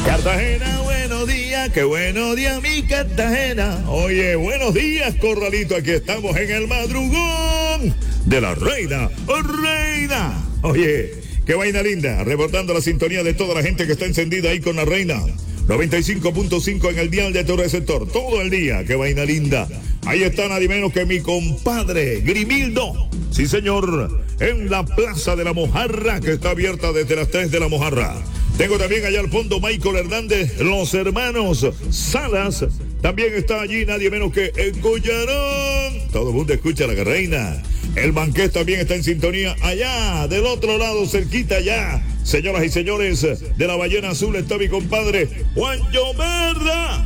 Cartagena, buenos días, qué buenos días mi Cartagena. Oye, buenos días, Corralito, aquí estamos en el madrugón de la reina. Oye, qué vaina linda, reportando la sintonía de toda la gente que está encendida ahí con la reina. 95.5 en el dial de tu receptor, todo el día, qué vaina linda. Ahí está nadie menos que mi compadre Grimildo. Sí, señor, en la Plaza de la Mojarra, que está abierta desde las 3 de la Mojarra. Tengo también allá al fondo Michael Hernández, los hermanos Salas. También está allí nadie menos que el Collarón. Todo el mundo escucha a la reina. El Banqués también está en sintonía allá, del otro lado, cerquita allá. Señoras y señores, de la Ballena Azul está mi compadre Juan Lloverda.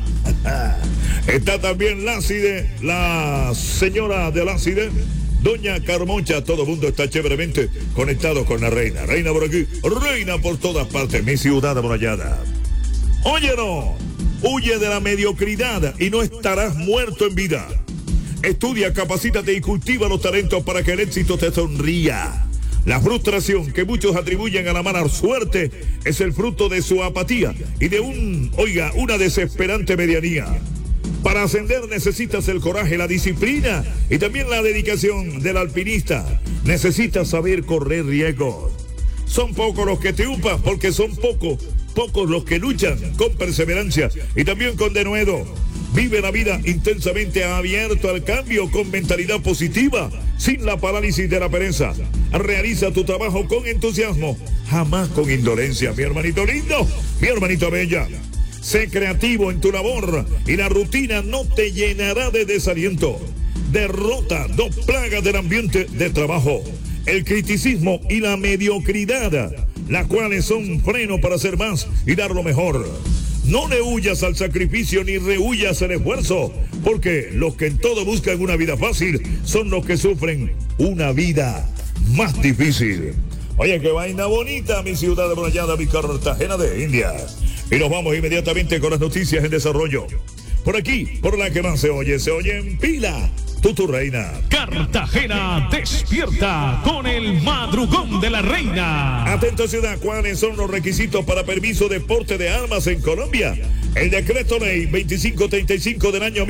Está también Lácide, la señora de Lácide, doña Carmoncha. Todo el mundo está chéveremente conectado con la reina. Reina por aquí, reina por todas partes, mi ciudad amurallada. Oye, no, huye de la mediocridad y no estarás muerto en vida. Estudia, capacítate y cultiva los talentos para que el éxito te sonría. La frustración que muchos atribuyen a la mala suerte es el fruto de su apatía y de una desesperante medianía. Para ascender necesitas el coraje, la disciplina y también la dedicación del alpinista. Necesitas saber correr riesgos. Son pocos los que triunfan porque son pocos los que luchan con perseverancia y también con denuedo. Vive la vida intensamente abierto al cambio con mentalidad positiva, sin la parálisis de la pereza. Realiza tu trabajo con entusiasmo, jamás con indolencia, mi hermanito lindo, mi hermanito bella. Sé creativo en tu labor y la rutina no te llenará de desaliento. Derrota dos plagas del ambiente de trabajo, el criticismo y la mediocridad, las cuales son freno para hacer más y dar lo mejor. No le huyas al sacrificio ni rehuyas el esfuerzo, porque los que en todo buscan una vida fácil son los que sufren una vida más difícil. Oye, qué vaina bonita, mi ciudad amurallada, mi Cartagena de Indias. Y nos vamos inmediatamente con las noticias en desarrollo. Por aquí, por la que más se oye en pila. Tu reina. Cartagena despierta con el madrugón de la reina. Atento ciudad, ¿cuáles son los requisitos para permiso de porte de armas en Colombia? El decreto ley 2535 del año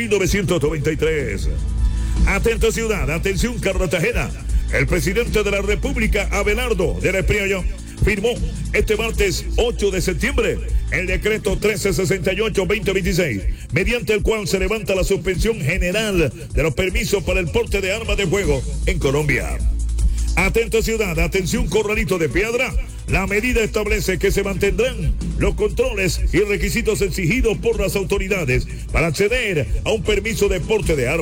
1993. Atento ciudad, atención Cartagena. El presidente de la República, Abelardo del Esprielló, firmó este martes 8 de septiembre el decreto 1368-2026, mediante el cual se levanta la suspensión general de los permisos para el porte de armas de fuego en Colombia. Atento ciudad, atención Corralito de Piedra. La medida establece que se mantendrán los controles y requisitos exigidos por las autoridades para acceder a un permiso de porte de armas.